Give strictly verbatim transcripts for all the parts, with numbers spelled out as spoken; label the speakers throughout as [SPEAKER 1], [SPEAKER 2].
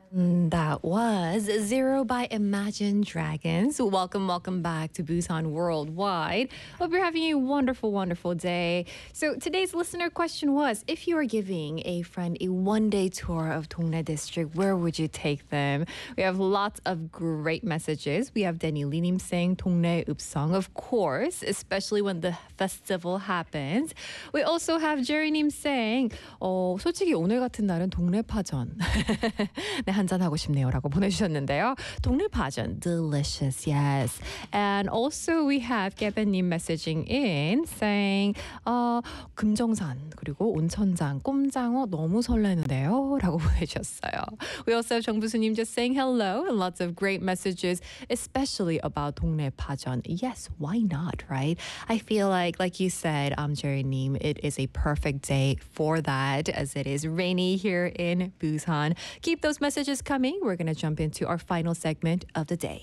[SPEAKER 1] Mm, That was Zero by Imagine Dragons. Welcome, welcome back to Busan Worldwide. Hope you're having a wonderful, wonderful day. So today's listener question was, if you were giving a friend a one-day tour of Dongnae District, where would you take them? We have lots of great messages. We have Danny Linim saying Dongnae Upsong, of course, especially when the festival happens. We also have Jerry Nim saying, 어, 솔직히 오늘 같은 날은 동네 파전. 네, 한잔 하고 싶네요라고 보내주셨는데요. 동네 파전, delicious, yes. And also we have Kevin님 messaging in saying, 어, 금정산 그리고 온천장, 꼼장어 너무 설레는데요라고 보내주셨어요. We also have 정부수님 just saying hello and lots of great messages, especially about 동네 파전. Yes, why not, right? I feel like, like you said, um, Jerry Neem, it is a perfect day for that as it is rainy here in Busan. Keep those messages coming. We're going to jump into our final segment of the day.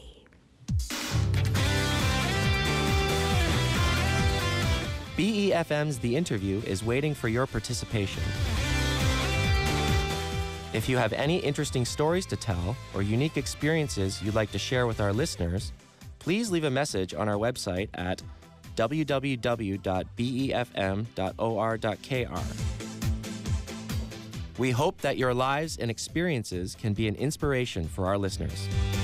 [SPEAKER 2] B E F M's The Interview is waiting for your participation. If you have any interesting stories to tell or unique experiences you'd like to share with our listeners, please leave a message on our website at w w w dot b e f m dot o r dot k r. We hope that your lives and experiences can be an inspiration for our listeners.